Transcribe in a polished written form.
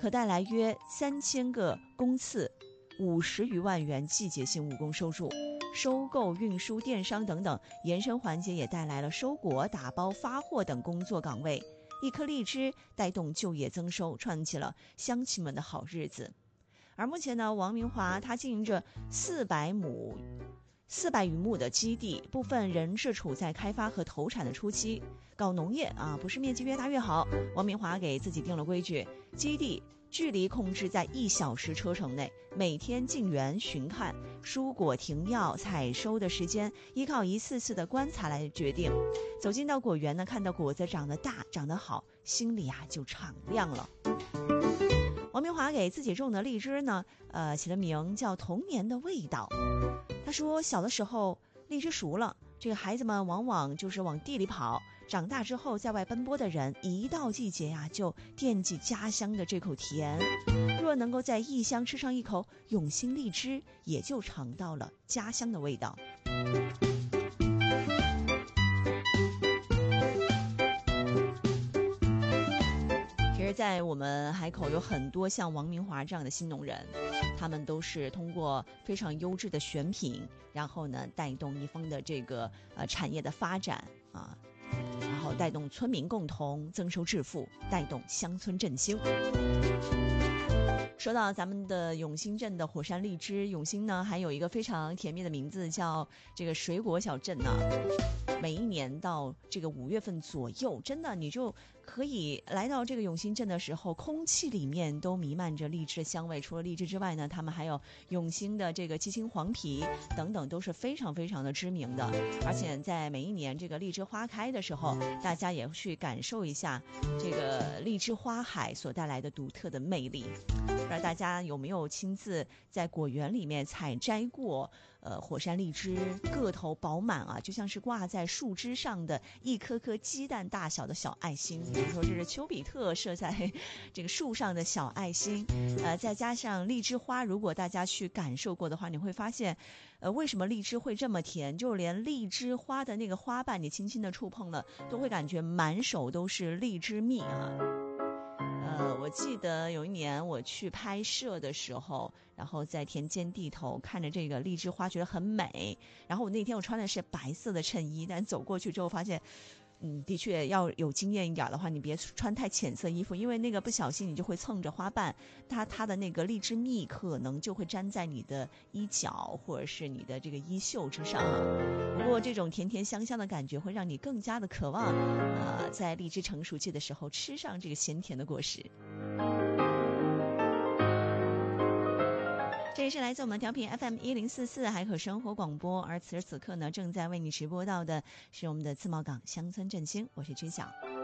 可带来约3000个公次，50余万元季节性务工收入。收购、运输、电商等等延伸环节也带来了收果、打包、发货等工作岗位。一颗荔枝带动就业增收，串起了乡亲们的好日子。而目前呢，王明华他经营着400余亩的基地，部分仍是处在开发和投产的初期。搞农业啊，不是面积越大越好。王明华给自己定了规矩，基地距离控制在1小时车程内，每天进园巡看，蔬果停药采收的时间依靠一次次的观察来决定。走进到果园呢，看到果子长得大长得好，心里就敞亮了。王明华给自己种的荔枝呢，起了名叫童年的味道。他说小的时候荔枝熟了，这个孩子们往往就是往地里跑，长大之后在外奔波的人一到季节就惦记家乡的这口甜，若能够在异乡吃上一口永兴荔枝，也就尝到了家乡的味道。其实在我们海口有很多像王明华这样的新农人，他们都是通过非常优质的选品，然后呢带动一方的这个产业的发展然后带动村民共同增收致富，带动乡村振兴。说到咱们的永兴镇的火山荔枝，永兴呢还有一个非常甜蜜的名字，叫这个水果小镇每一年到这个5月份左右，真的你就可以来到这个永兴镇的时候，空气里面都弥漫着荔枝的香味。除了荔枝之外呢，他们还有永兴的这个鸡青黄皮等等，都是非常非常的知名的。而且在每一年这个荔枝花开的时候，大家也去感受一下这个荔枝花海所带来的独特的魅力。不知道大家有没有亲自在果园里面采摘过火山荔枝，个头饱满就像是挂在树枝上的一颗颗鸡蛋大小的小爱心。比如说这是丘比特射在这个树上的小爱心，再加上荔枝花，如果大家去感受过的话，你会发现为什么荔枝会这么甜，就连荔枝花的那个花瓣你轻轻的触碰了，都会感觉满手都是荔枝蜜我记得有一年我去拍摄的时候，然后在田间地头看着这个荔枝花觉得很美，然后我那天我穿的是白色的衬衣，但走过去之后发现的确要有经验一点的话，你别穿太浅色衣服，因为那个不小心你就会蹭着花瓣，它的那个荔枝蜜可能就会粘在你的衣角或者是你的这个衣袖之上不过这种甜甜香香的感觉会让你更加的渴望在荔枝成熟期的时候吃上这个咸甜的果实。这里是来自我们调频 FM1044 海口生活广播，而此时此刻呢，正在为你直播到的是我们的自贸港乡村振兴，我是知晓。